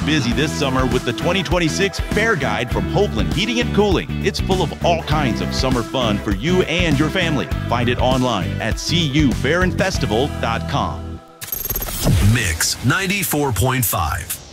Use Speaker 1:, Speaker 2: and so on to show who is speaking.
Speaker 1: busy this summer with the 2026 Fair Guide from Hopeland Heating and Cooling. It's full of all kinds of summer fun for you and your family. Find it online at cufairdfestival.com.
Speaker 2: Mix 94.5.